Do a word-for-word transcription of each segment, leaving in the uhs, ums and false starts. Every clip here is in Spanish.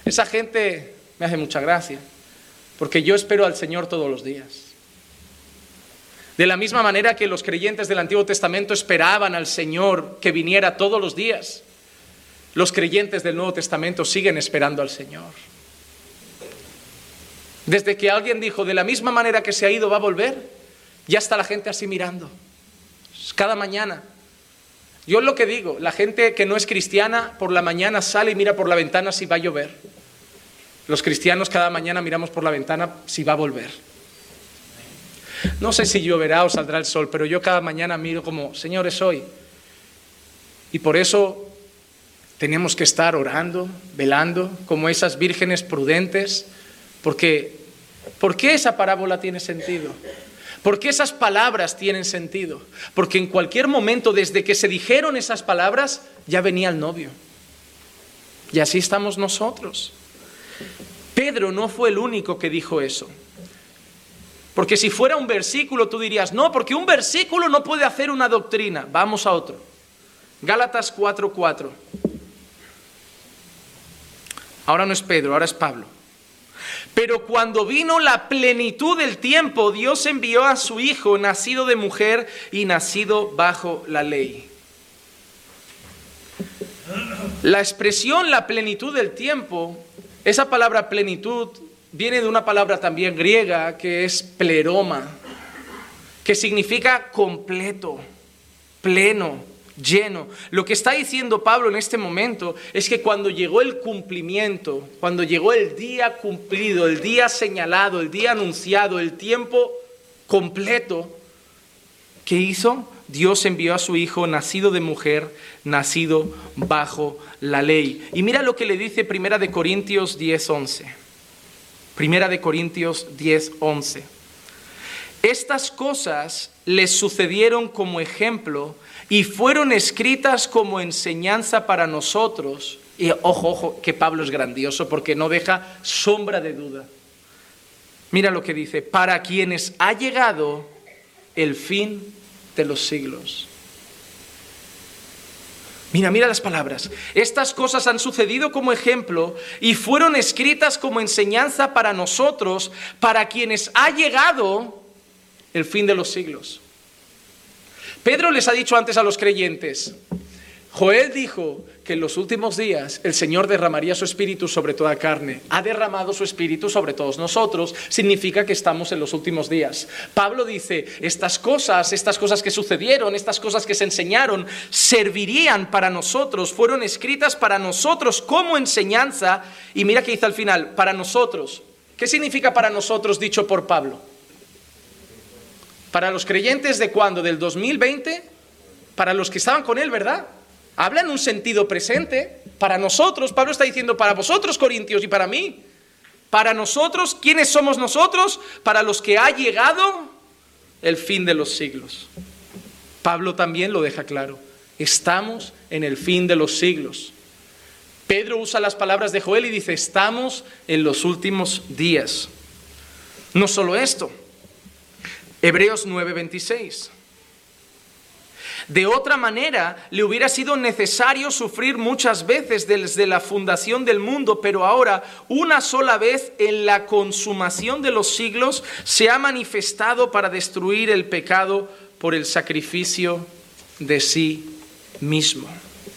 Esa gente me hace mucha gracia, porque yo espero al Señor todos los días. De la misma manera que los creyentes del Antiguo Testamento esperaban al Señor que viniera todos los días, los creyentes del Nuevo Testamento siguen esperando al Señor. Desde que alguien dijo, de la misma manera que se ha ido va a volver, ya está la gente así mirando. Cada mañana. Yo es lo que digo, la gente que no es cristiana por la mañana sale y mira por la ventana si va a llover. Los cristianos cada mañana miramos por la ventana si va a volver. No sé si lloverá o saldrá el sol, pero yo cada mañana miro como, Señor, es hoy. Y por eso tenemos que estar orando, velando, como esas vírgenes prudentes, porque ¿por qué esa parábola tiene sentido? ¿Por qué esas palabras tienen sentido? Porque en cualquier momento, desde que se dijeron esas palabras, ya venía el novio. Y así estamos nosotros. Pedro no fue el único que dijo eso. Porque si fuera un versículo, tú dirías, no, porque un versículo no puede hacer una doctrina. Vamos a otro. Gálatas cuatro cuatro. Ahora no es Pedro, ahora es Pablo. Pero cuando vino la plenitud del tiempo, Dios envió a su Hijo, nacido de mujer y nacido bajo la ley. La expresión la plenitud del tiempo, esa palabra plenitud viene de una palabra también griega que es pleroma, que significa completo, pleno, lleno. Lo que está diciendo Pablo en este momento es que cuando llegó el cumplimiento, cuando llegó el día cumplido, el día señalado, el día anunciado, el tiempo completo, ¿qué hizo? Dios envió a su Hijo, nacido de mujer, nacido bajo la ley. Y mira lo que le dice Primera de Corintios diez once. Primera de Corintios diez once. Estas cosas les sucedieron como ejemplo y fueron escritas como enseñanza para nosotros. Y ojo, ojo, que Pablo es grandioso porque no deja sombra de duda. Mira lo que dice, para quienes ha llegado el fin de los siglos. Mira, mira las palabras. Estas cosas han sucedido como ejemplo y fueron escritas como enseñanza para nosotros, para quienes ha llegado el fin de los siglos. Pedro les ha dicho antes a los creyentes, Joel dijo que en los últimos días el Señor derramaría su espíritu sobre toda carne. Ha derramado su espíritu sobre todos nosotros. Significa que estamos en los últimos días. Pablo dice, estas cosas, estas cosas que sucedieron, estas cosas que se enseñaron, servirían para nosotros, fueron escritas para nosotros como enseñanza. Y mira que dice al final, para nosotros. ¿Qué significa para nosotros dicho por Pablo? Para los creyentes de cuándo, del dos mil veinte, para los que estaban con él, ¿verdad? Habla en un sentido presente. Para nosotros, Pablo está diciendo para vosotros, corintios, y para mí. Para nosotros, ¿quiénes somos nosotros? Para los que ha llegado el fin de los siglos. Pablo también lo deja claro. Estamos en el fin de los siglos. Pedro usa las palabras de Joel y dice, estamos en los últimos días. No solo esto. Hebreos nueve veintiséis. De otra manera, le hubiera sido necesario sufrir muchas veces desde la fundación del mundo, pero ahora, una sola vez en la consumación de los siglos, se ha manifestado para destruir el pecado por el sacrificio de sí mismo.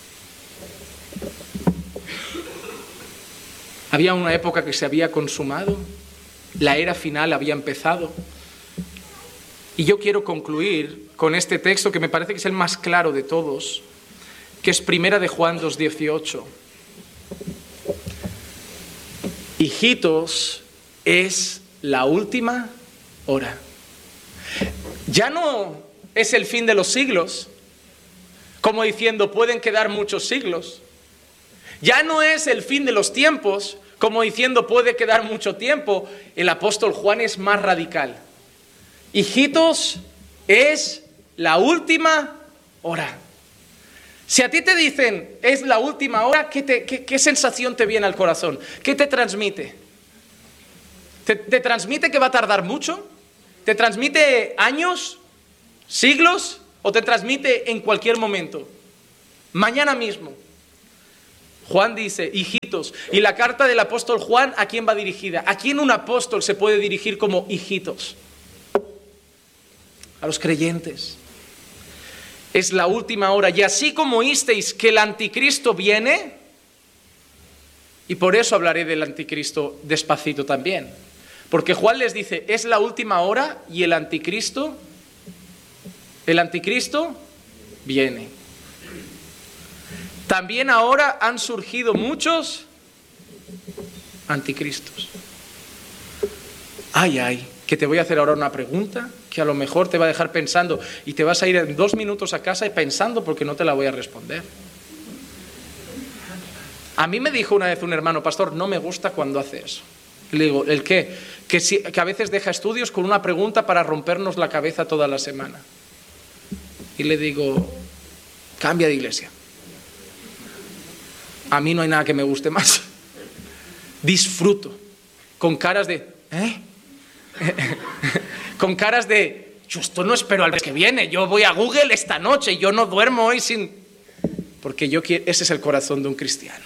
Había una época que se había consumado, la era final había empezado. Y yo quiero concluir con este texto que me parece que es el más claro de todos, que es Primera de Juan dos dieciocho. Hijitos, es la última hora. Ya no es el fin de los siglos, como diciendo pueden quedar muchos siglos. Ya no es el fin de los tiempos, como diciendo puede quedar mucho tiempo. El apóstol Juan es más radical. Hijitos, es la última hora. Si a ti te dicen es la última hora, ¿qué, te, qué, qué sensación te viene al corazón? ¿Qué te transmite? ¿Te, ¿Te transmite que va a tardar mucho? ¿Te transmite años, siglos? ¿O te transmite en cualquier momento? Mañana mismo. Juan dice, hijitos. Y la carta del apóstol Juan, ¿a quién va dirigida? ¿A quién un apóstol se puede dirigir como hijitos? A los creyentes. Es la última hora. Y así como oísteis que el anticristo viene, y por eso hablaré del anticristo despacito también. Porque Juan les dice, es la última hora y el anticristo, el anticristo viene. También ahora han surgido muchos anticristos. Ay, ay, que te voy a hacer ahora una pregunta que a lo mejor te va a dejar pensando y te vas a ir en dos minutos a casa y pensando porque no te la voy a responder. A mí me dijo una vez un hermano, pastor, no me gusta cuando hace eso. Y le digo, ¿el qué? Que, si, que a veces deja estudios con una pregunta para rompernos la cabeza toda la semana. Y le digo, cambia de iglesia. A mí no hay nada que me guste más. Disfruto. Con caras de, ¿eh? Con caras de, yo esto no espero al mes que viene, yo voy a Google esta noche, yo no duermo hoy sin... Porque yo quiero, ese es el corazón de un cristiano.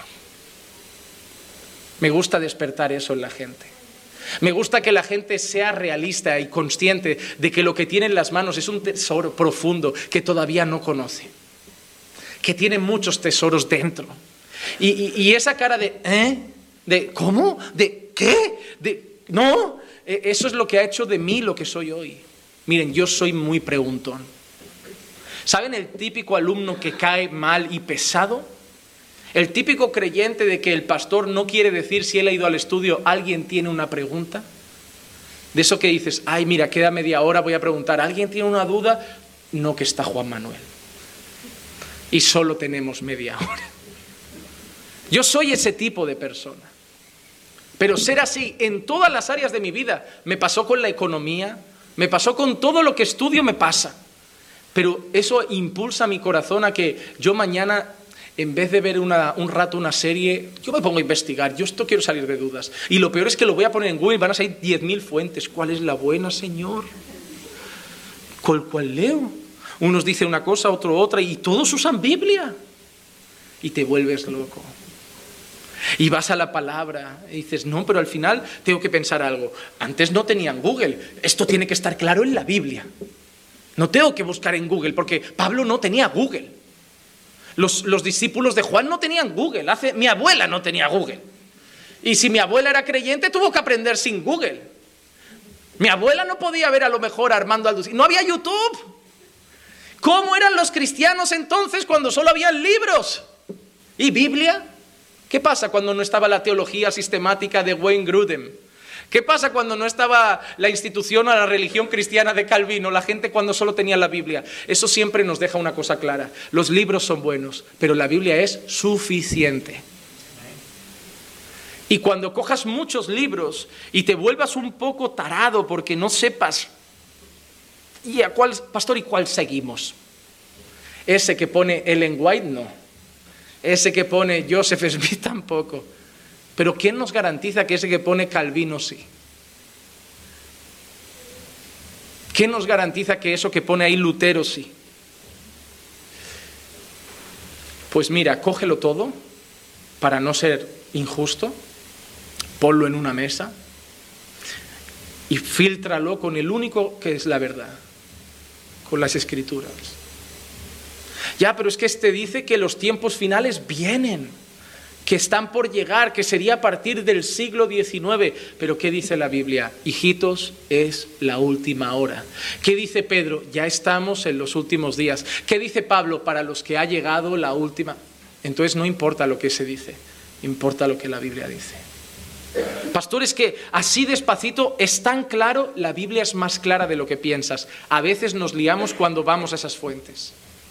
Me gusta despertar eso en la gente. Me gusta que la gente sea realista y consciente de que lo que tiene en las manos es un tesoro profundo que todavía no conoce. Que tiene muchos tesoros dentro. Y, y, y esa cara de, ¿eh? ¿De cómo? ¿De qué? ¿De no? Eso es lo que ha hecho de mí lo que soy hoy. Miren, yo soy muy preguntón. ¿Saben el típico alumno que cae mal y pesado? El típico creyente de que el pastor no quiere decir si él ha ido al estudio, ¿alguien tiene una pregunta? De eso que dices, ay, mira, queda media hora, voy a preguntar, ¿alguien tiene una duda? No, que está Juan Manuel. Y solo tenemos media hora. Yo soy ese tipo de persona. Pero ser así en todas las áreas de mi vida, me pasó con la economía, me pasó con todo lo que estudio, me pasa. Pero eso impulsa mi corazón a que yo mañana, en vez de ver una, un rato una serie, yo me pongo a investigar, yo esto quiero salir de dudas. Y lo peor es que lo voy a poner en Google, van a salir diez mil fuentes. ¿Cuál es la buena, Señor? ¿Cuál, cuál leo? Unos dicen una cosa, otro otra, y todos usan Biblia. Y te vuelves loco. Y vas a la palabra y dices, no, pero al final tengo que pensar algo. Antes no tenían Google, esto tiene que estar claro en la Biblia. No tengo que buscar en Google, porque Pablo no tenía Google. Los, los discípulos de Juan no tenían Google, hace, mi abuela no tenía Google. Y si mi abuela era creyente, tuvo que aprender sin Google. Mi abuela no podía ver a lo mejor a Armando Alducin, no había YouTube. ¿Cómo eran los cristianos entonces cuando solo había libros? ¿Y Biblia? ¿Qué pasa cuando no estaba la teología sistemática de Wayne Grudem? ¿Qué pasa cuando no estaba la institución o la religión cristiana de Calvino? La gente cuando solo tenía la Biblia. Eso siempre nos deja una cosa clara. Los libros son buenos, pero la Biblia es suficiente. Y cuando cojas muchos libros y te vuelvas un poco tarado porque no sepas, ¿y a cuál, pastor, y cuál seguimos? Ese que pone Ellen White, no. Ese que pone Joseph Smith, tampoco. Pero ¿quién nos garantiza que ese que pone Calvino sí? ¿Quién nos garantiza que eso que pone ahí Lutero sí? Pues mira, cógelo todo para no ser injusto, ponlo en una mesa y fíltralo con el único que es la verdad, con las Escrituras. Ya, pero es que este dice que los tiempos finales vienen, que están por llegar, que sería a partir del siglo diecinueve. Pero ¿qué dice la Biblia? Hijitos, es la última hora. ¿Qué dice Pedro? Ya estamos en los últimos días. ¿Qué dice Pablo? Para los que ha llegado la última. Entonces no importa lo que se dice, importa lo que la Biblia dice. Pastor, es que así despacito es tan claro, la Biblia es más clara de lo que piensas. A veces nos liamos cuando vamos a esas fuentes.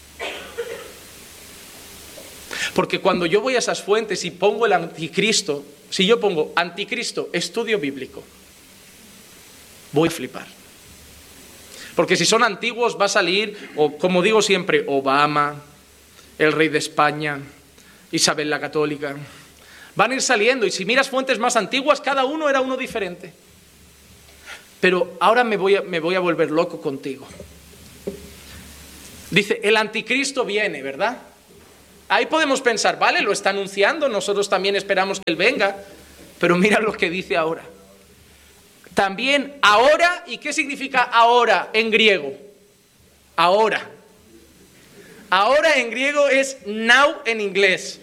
Porque cuando yo voy a esas fuentes y pongo el anticristo, si yo pongo anticristo, estudio bíblico, voy a flipar. Porque si son antiguos va a salir, o como digo siempre, Obama, el rey de España, Isabel la Católica. Van a ir saliendo y si miras fuentes más antiguas, cada uno era uno diferente. Pero ahora me voy a, me voy a volver loco contigo. Dice, el anticristo viene, ¿verdad? Ahí podemos pensar, vale, lo está anunciando, nosotros también esperamos que Él venga, pero mira lo que dice ahora. También ahora, ¿y qué significa ahora en griego? Ahora. Ahora en griego es now en inglés.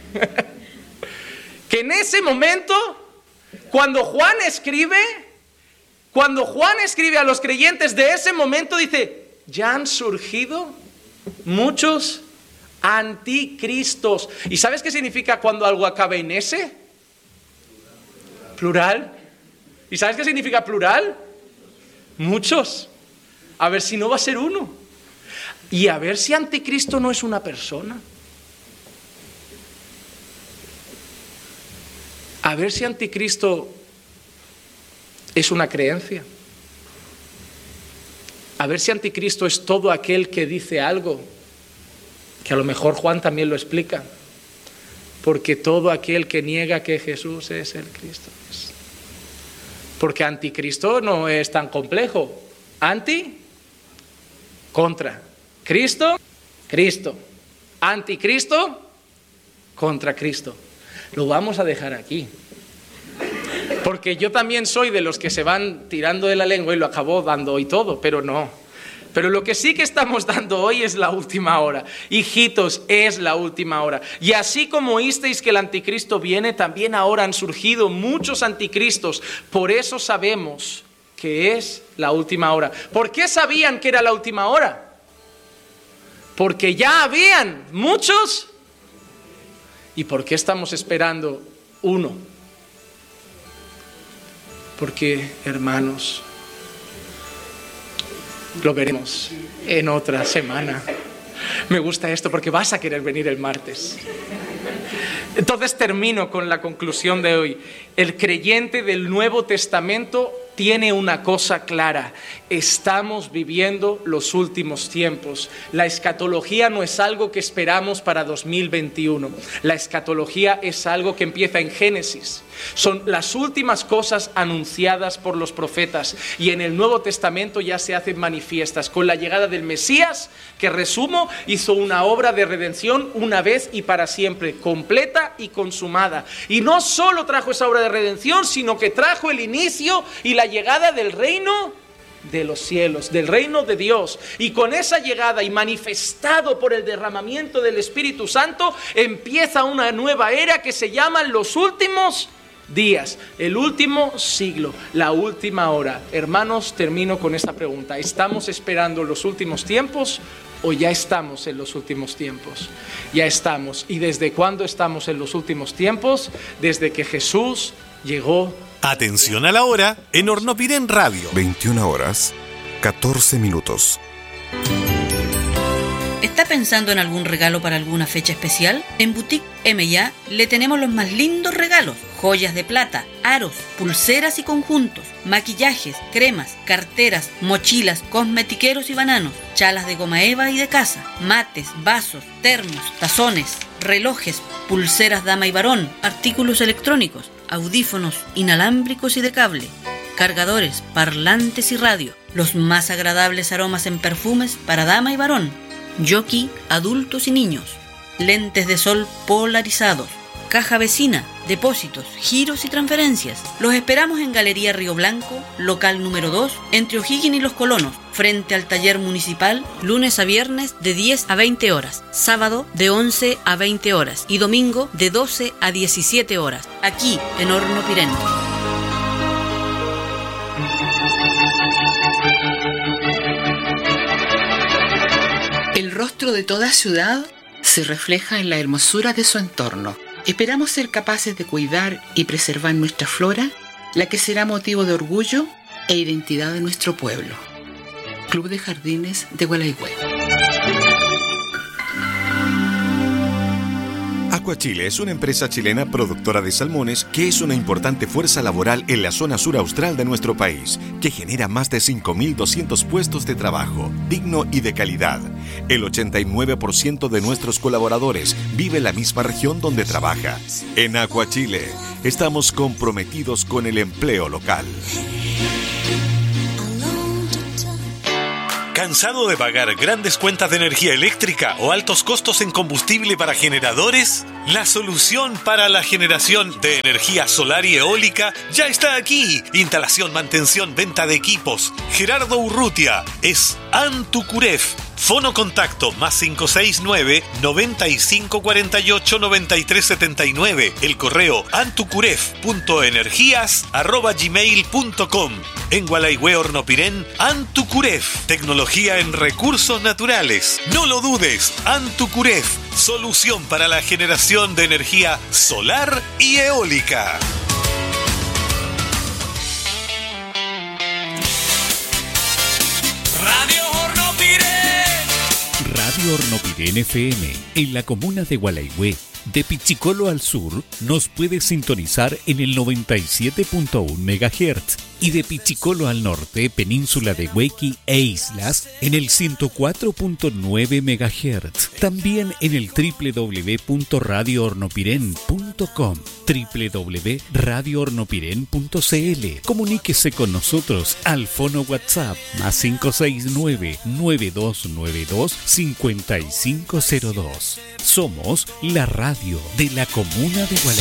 Que en ese momento, cuando Juan escribe, cuando Juan escribe a los creyentes de ese momento, dice, ya han surgido muchos anticristos. ¿Y sabes qué significa cuando algo acaba en ese? Plural. ¿Y sabes qué significa plural? Muchos. A ver si no va a ser uno. Y a ver si anticristo no es una persona. A ver si anticristo es una creencia. A ver si anticristo es todo aquel que dice algo, que a lo mejor Juan también lo explica. Porque todo aquel que niega que Jesús es el Cristo. Porque anticristo no es tan complejo. Anti, contra. Cristo, Cristo. Anticristo, contra Cristo. Lo vamos a dejar aquí. Porque yo también soy de los que se van tirando de la lengua y lo acabo dando hoy todo, pero no. Pero lo que sí que estamos dando hoy es la última hora. Hijitos, es la última hora. Y así como oísteis que el anticristo viene, también ahora han surgido muchos anticristos. Por eso sabemos que es la última hora. ¿Por qué sabían que era la última hora? Porque ya habían muchos. ¿Y por qué estamos esperando uno? Porque, hermanos, lo veremos en otra semana. Me gusta esto porque vas a querer venir el martes. Entonces termino con la conclusión de hoy. El creyente del Nuevo Testamento tiene una cosa clara: estamos viviendo los últimos tiempos. La escatología no es algo que esperamos para dos mil veintiuno. La escatología es algo que empieza en Génesis. Son las últimas cosas anunciadas por los profetas y en el Nuevo Testamento ya se hacen manifiestas. Con la llegada del Mesías, que resumo, hizo una obra de redención una vez y para siempre, completa y consumada. Y no solo trajo esa obra de redención, sino que trajo el inicio y la llegada del reino de los cielos, del reino de Dios. Y con esa llegada y manifestado por el derramamiento del Espíritu Santo, empieza una nueva era que se llama los últimos días, el último siglo, la última hora. Hermanos, termino con esta pregunta: ¿estamos esperando los últimos tiempos o ya estamos en los últimos tiempos? Ya estamos. ¿Y desde cuándo estamos en los últimos tiempos? Desde que Jesús llegó. Atención a la hora en Hornopiren Radio. veintiuna horas, catorce minutos. ¿Está pensando en algún regalo para alguna fecha especial? En Boutique M y A le tenemos los más lindos regalos: joyas de plata, aros, pulseras y conjuntos, maquillajes, cremas, carteras, mochilas, cosmetiqueros y bananos, chalas de goma eva y de casa, mates, vasos, termos, tazones, relojes, pulseras dama y varón, artículos electrónicos, audífonos inalámbricos y de cable, cargadores, parlantes y radio, los más agradables aromas en perfumes para dama y varón, jockey, adultos y niños, lentes de sol polarizados, caja vecina, depósitos, giros y transferencias. Los esperamos en Galería Río Blanco, local número dos, entre O'Higgins y Los Colonos, frente al taller municipal, lunes a viernes de diez a veinte horas, sábado de once a veinte horas y domingo de doce a diecisiete horas, aquí en Hornopiren. El rostro de toda ciudad se refleja en la hermosura de su entorno. Esperamos ser capaces de cuidar y preservar nuestra flora, la que será motivo de orgullo e identidad de nuestro pueblo. Club de Jardines de Gualeguay. Aquachile es una empresa chilena productora de salmones que es una importante fuerza laboral en la zona sur austral de nuestro país, que genera más de cinco mil doscientos puestos de trabajo, digno y de calidad. El ochenta y nueve por ciento de nuestros colaboradores vive en la misma región donde trabaja. En Aquachile estamos comprometidos con el empleo local. ¿Cansado de pagar grandes cuentas de energía eléctrica o altos costos en combustible para generadores? La solución para la generación de energía solar y eólica ya está aquí. Instalación, mantención, venta de equipos. Gerardo Urrutia es Antucuref. Fono contacto más cinco seis nueve, noventa y cinco cuarenta y ocho, noventa y tres setenta y nueve. El correo antucuref punto energías arroba gmail punto com. En Gualaihue Hornopirén, Antucuref. Tecnología en recursos naturales. No lo dudes, Antucuref. Solución para la generación de energía solar y eólica. Radio Radio Hornopirén F M, en la comuna de Gualaihue, de Pichicolo al sur, nos puede sintonizar en el noventa y siete punto uno megahertz y de Pichicolo al norte, península de Huequi e islas, en el ciento cuatro punto nueve megahertz. También en el doble u doble u doble u punto radio hornopirén punto com, doble u doble u doble u punto radio hornopirén punto c l. Comuníquese con nosotros al fono WhatsApp más cinco seis nueve, nueve dos nueve dos, cinco cinco cero dos. Somos la radio de la comuna de Gualaihue.